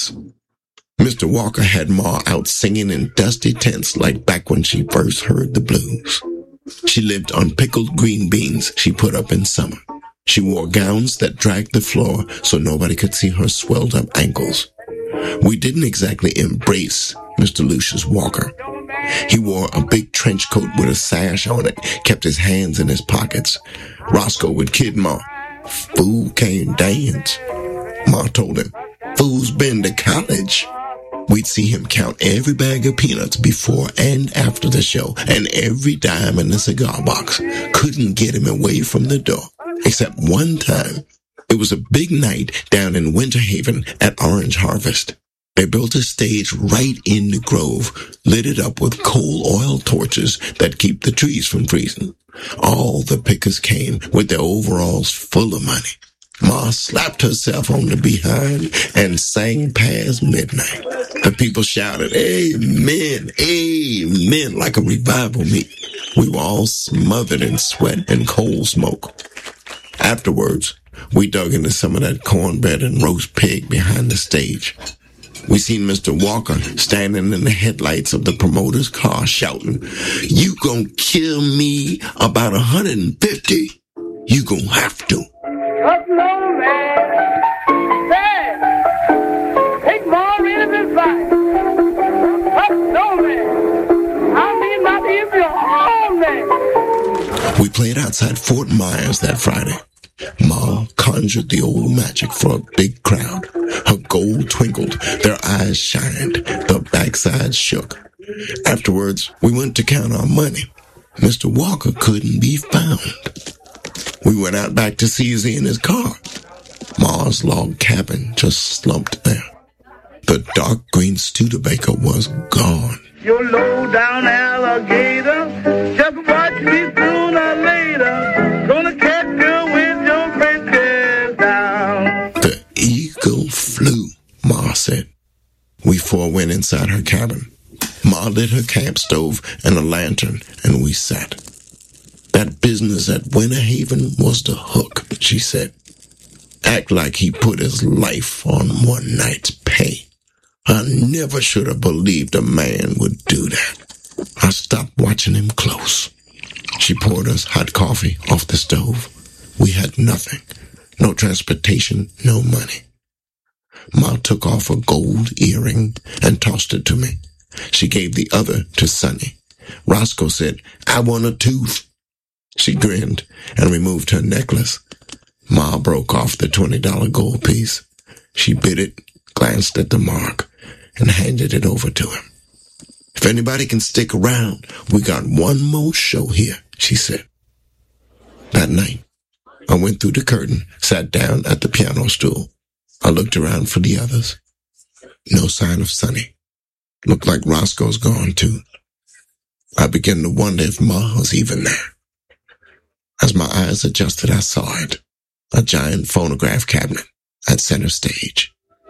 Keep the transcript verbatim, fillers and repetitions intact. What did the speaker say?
Texas. Mister Walker had Ma out singing in dusty tents like back when she first heard the blues. She lived on pickled green beans she put up in summer. She wore gowns that dragged the floor so nobody could see her swelled up ankles. We didn't exactly embrace Mister Lucius Walker. He wore a big trench coat with a sash on it, kept his hands in his pockets. Roscoe would kid Ma, "Fool can't dance." Ma told him, "Fool's been to college." We'd see him count every bag of peanuts before and after the show, and every dime in the cigar box. Couldn't get him away from the door. Except one time. It was a big night down in Winter Haven at Orange Harvest. They built a stage right in the grove, lit it up with coal oil torches that keep the trees from freezing. All the pickers came with their overalls full of money. Ma slapped herself on the behind and sang past midnight. The people shouted, "Amen, amen," like a revival meeting. We were all smothered in sweat and coal smoke. Afterwards, we dug into some of that cornbread and roast pig behind the stage. We seen Mister Walker standing in the headlights of the promoter's car shouting, "You gonna kill me about one hundred fifty? You gonna have to." Up low, man. Hey, take more in this fight. Up low, man. I mean, my people all man. We played outside Fort Myers that Friday. Ma conjured the old magic for a big crowd. Her gold twinkled, their eyes shined, the backside shook. Afterwards, we went to count our money. Mister Walker couldn't be found. We went out back to Caesar in his car. Ma's log cabin just slumped there. The dark green Studebaker was gone. You low down alligator, just watch me sooner or later. Gonna catch you with your britches down. The eagle flew, Ma said. We four went inside her cabin. Ma lit her camp stove and a lantern, and we sat. That business at Winter Haven was the hook, she said. Act like he put his life on one night's pay. I never should have believed a man would do that. I stopped watching him close. She poured us hot coffee off the stove. We had nothing. No transportation, no money. Ma took off a gold earring and tossed it to me. She gave the other to Sonny. Roscoe said, "I want a tooth." She grinned and removed her necklace. Ma broke off the twenty dollar gold piece. She bit it, glanced at the mark, and handed it over to him. "If anybody can stick around, we got one more show here," she said. That night, I went through the curtain, sat down at the piano stool. I looked around for the others. No sign of Sonny. Looked like Roscoe's gone too. I began to wonder if Ma was even there. As my eyes adjusted, I saw it. A giant phonograph cabinet at center stage.